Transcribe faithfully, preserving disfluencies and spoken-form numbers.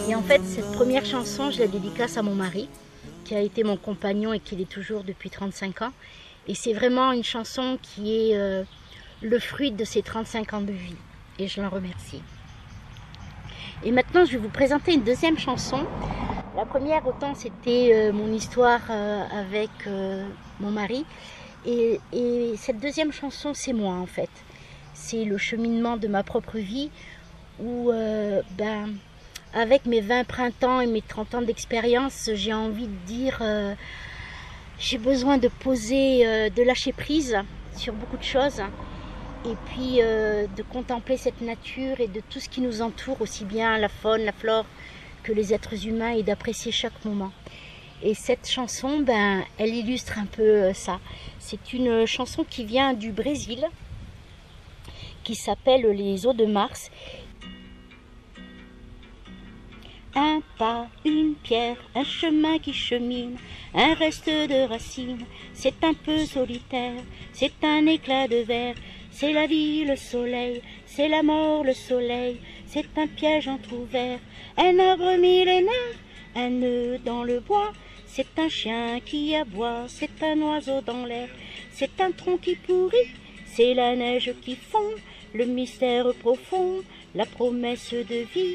Et en fait, cette première chanson, je la dédicace à mon mari, qui a été mon compagnon et qui l'est toujours depuis trente-cinq ans. Et c'est vraiment une chanson qui est euh, le fruit de ses trente-cinq ans de vie. Et je l'en remercie. Et maintenant, je vais vous présenter une deuxième chanson. La première, autant c'était euh, mon histoire euh, avec euh, mon mari. Et, et cette deuxième chanson, c'est moi en fait. C'est le cheminement de ma propre vie où, euh, ben, avec mes vingt printemps et mes trente ans d'expérience, j'ai envie de dire, euh, j'ai besoin de poser, euh, de lâcher prise sur beaucoup de choses. Et puis euh, de contempler cette nature et de tout ce qui nous entoure, aussi bien la faune, la flore que les êtres humains, et d'apprécier chaque moment. Et cette chanson, ben, elle illustre un peu ça. C'est une chanson qui vient du Brésil, qui s'appelle Les Eaux de Mars. Un pas, une pierre, un chemin qui chemine, un reste de racines, c'est un peu solitaire, c'est un éclat de verre, c'est la vie, le soleil, c'est la mort, le soleil, c'est un piège entrouvert, un arbre millénaire, un nœud dans le bois, c'est un chien qui aboie, c'est un oiseau dans l'air, c'est un tronc qui pourrit, c'est la neige qui fond, le mystère profond, la promesse de vie.